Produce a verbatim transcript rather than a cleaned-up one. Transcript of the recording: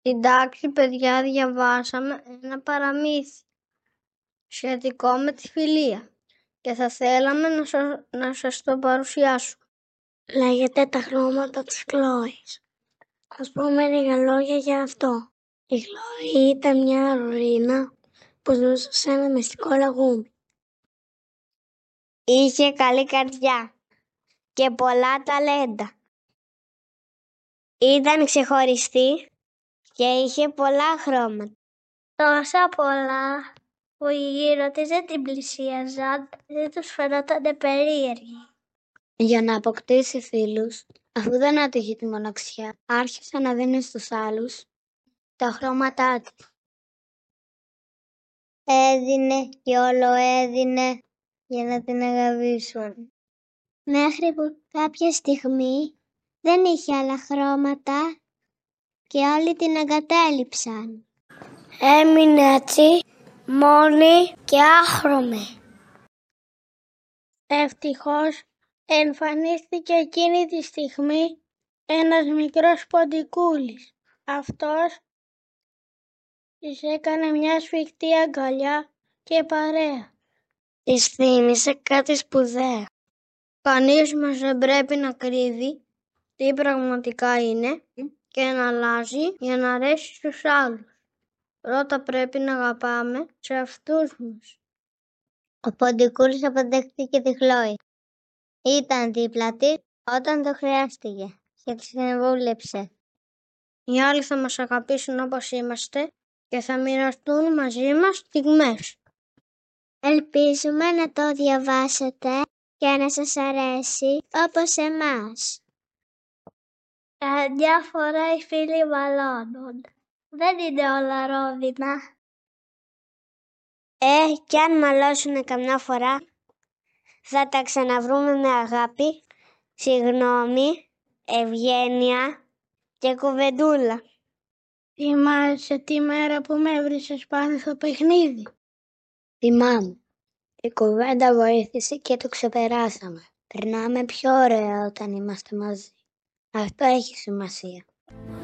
Στην τάξη, παιδιά, διαβάσαμε ένα παραμύθι σχετικό με τη φιλία και θα θέλαμε να σας, να σας το παρουσιάσουμε. Λέγεται «Τα χρώματα της Χλόης». Ας πούμε λίγα λόγια για αυτό. Η Χλόη ήταν μια ρορίνα που ζούσε σε ένα μυστικό λαγούμι. Είχε καλή καρδιά και πολλά ταλέντα. Ήταν ξεχωριστή και είχε πολλά χρώματα. Τόσα πολλά που οι γύρω της δεν την πλησίαζαν, δεν τους φαινόταν περίεργοι. Για να αποκτήσει φίλους, αφού δεν άτυχε τη μοναξιά, άρχισε να δίνει στους άλλους τα χρώματά της. Έδινε και όλο έδινε για να την αγαπήσουν. Μέχρι που κάποια στιγμή δεν είχε άλλα χρώματα και όλοι την εγκατέλειψαν. Έμεινε έτσι μόνη και άχρωμη. Ευτυχώς εμφανίστηκε εκείνη τη στιγμή ένας μικρός ποντικούλης. Αυτός της έκανε μια σφιχτή αγκαλιά και παρέα. Της θύμισε κάτι σπουδαίο. Κανείς μας δεν πρέπει να κρύβει τι πραγματικά είναι και να αλλάζει για να αρέσει στους άλλους. Πρώτα πρέπει να αγαπάμε σε αυτούς μας. Ο Ποντικούλης αποδέχτηκε τη Χλόη. Ήταν δίπλα της όταν το χρειάστηκε και τη συμβούλεψε. Οι άλλοι θα μας αγαπήσουν όπως είμαστε και θα μοιραστούν μαζί μας στιγμές. Ελπίζουμε να το διαβάσετε και να σας αρέσει όπως εμάς. Ε, μια φορά οι φίλοι μαλώνουν. Δεν είναι όλα ρόδινα. Ε, κι αν μαλώσουνε καμιά φορά, θα τα ξαναβρούμε με αγάπη, συγγνώμη, ευγένεια και κουβεντούλα. Θυμάσαι τη μέρα που με έβρισες πάλι στο παιχνίδι? Θυμάμαι. Η κουβέντα βοήθησε και το ξεπεράσαμε. Περνάμε πιο ωραία όταν είμαστε μαζί. Αυτό έχει σημασία.